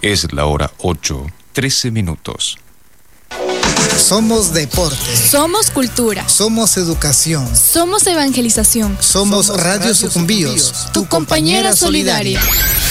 Es la hora 8:13. Somos deporte. Somos cultura. Somos educación. Somos evangelización. Somos Radio Sucumbíos, tu compañera solidaria.